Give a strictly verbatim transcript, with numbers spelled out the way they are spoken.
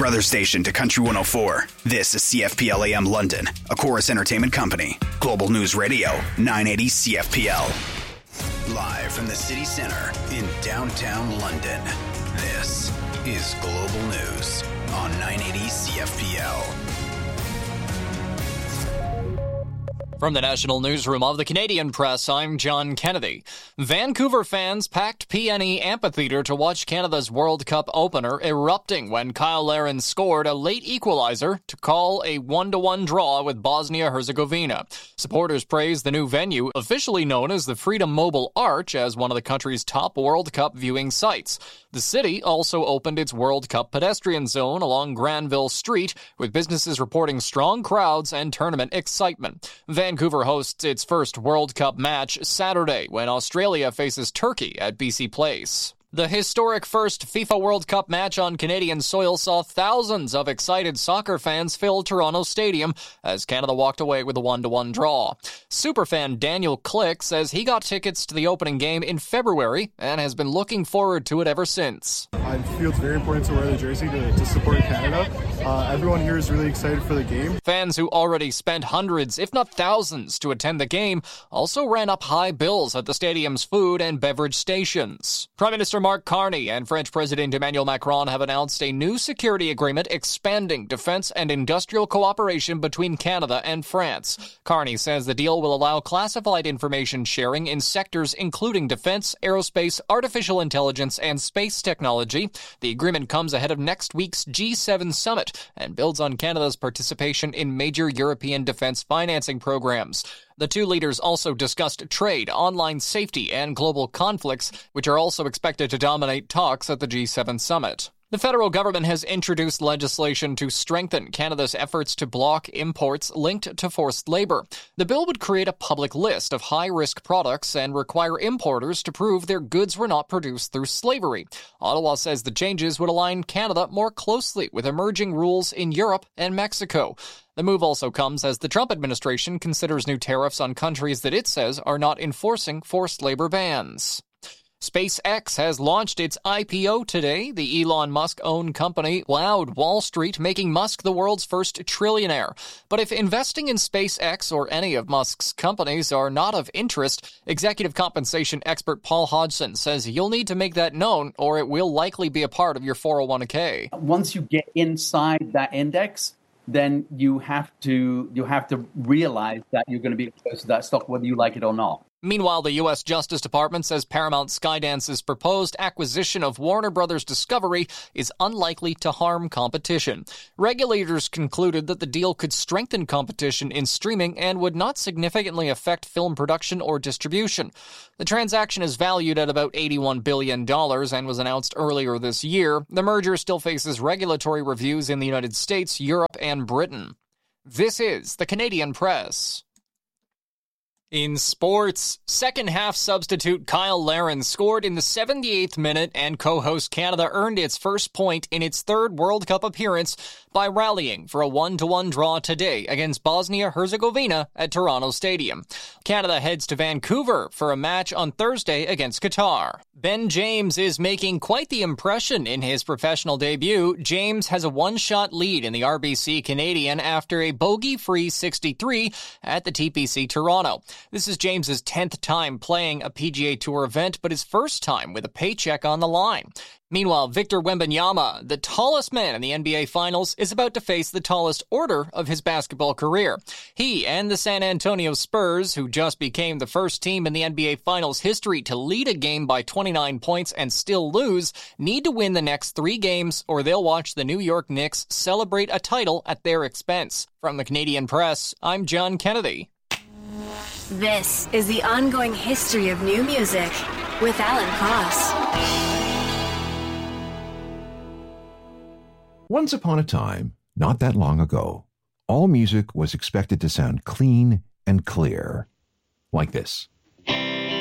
brother station to Country one oh four. This is C F P L A M London, a Chorus Entertainment Company. Global News Radio, nine eighty C F P L. Live from the city center in downtown London, this is Global News on nine eighty C F P L. From the National Newsroom of the Canadian Press, I'm John Kennedy. Vancouver fans packed P N E Amphitheatre to watch Canada's World Cup opener erupting when Kyle Larin scored a late equalizer to call a one-to-one draw with Bosnia-Herzegovina. Supporters praised the new venue, officially known as the Freedom Mobile Arch, as one of the country's top World Cup viewing sites. The city also opened its World Cup pedestrian zone along Granville Street, with businesses reporting strong crowds and tournament excitement. Vancouver hosts its first World Cup match Saturday when Australia faces Turkey at B C Place. The historic first FIFA World Cup match on Canadian soil saw thousands of excited soccer fans fill Toronto Stadium as Canada walked away with a one-to-one draw. Superfan Daniel Click says he got tickets to the opening game in February and has been looking forward to it ever since. I feel it's very important to wear the jersey to, to support Canada. Uh, everyone here is really excited for the game. Fans who already spent hundreds, if not thousands, to attend the game also ran up high bills at the stadium's food and beverage stations. Prime Minister Mark Carney and French President Emmanuel Macron have announced a new security agreement expanding defense and industrial cooperation between Canada and France. Carney says the deal will allow classified information sharing in sectors including defense, aerospace, artificial intelligence, and space technology. The agreement comes ahead of next week's G seven summit and builds on Canada's participation in major European defense financing programs. The two leaders also discussed trade, online safety, and global conflicts, which are also expected to dominate talks at the G seven summit. The federal government has introduced legislation to strengthen Canada's efforts to block imports linked to forced labor. The bill would create a public list of high-risk products and require importers to prove their goods were not produced through slavery. Ottawa says the changes would align Canada more closely with emerging rules in Europe and Mexico. The move also comes as the Trump administration considers new tariffs on countries that it says are not enforcing forced labor bans. SpaceX has launched its I P O today. The Elon Musk-owned company wowed Wall Street, making Musk the world's first trillionaire. But if investing in SpaceX or any of Musk's companies are not of interest, executive compensation expert Paul Hodgson says you'll need to make that known or it will likely be a part of your four oh one k. Once you get inside that index, then you have to you have to realize that you're going to be exposed to that stock whether you like it or not. Meanwhile, the U S Justice Department says Paramount Skydance's proposed acquisition of Warner Brothers Discovery is unlikely to harm competition. Regulators concluded that the deal could strengthen competition in streaming and would not significantly affect film production or distribution. The transaction is valued at about eighty-one billion dollars and was announced earlier this year. The merger still faces regulatory reviews in the United States, Europe, and Britain. This is the Canadian Press. In sports, second-half substitute Kyle Larin scored in the seventy-eighth minute, and co-host Canada earned its first point in its third World Cup appearance by rallying for a one-to-one draw today against Bosnia-Herzegovina at Toronto Stadium. Canada heads to Vancouver for a match on Thursday against Qatar. Ben James is making quite the impression in his professional debut. James has a one-shot lead in the R B C Canadian after a bogey-free sixty-three at the T P C Toronto. This is James's tenth time playing a P G A Tour event, but his first time with a paycheck on the line. Meanwhile, Victor Wembanyama, the tallest man in the N B A Finals, is about to face the tallest order of his basketball career. He and the San Antonio Spurs, who just became the first team in the N B A Finals history to lead a game by twenty-nine points and still lose, need to win the next three games or they'll watch the New York Knicks celebrate a title at their expense. From the Canadian Press, I'm John Kennedy. This is the ongoing history of new music with Alan Cross. Once upon a time, not that long ago, all music was expected to sound clean and clear, like this.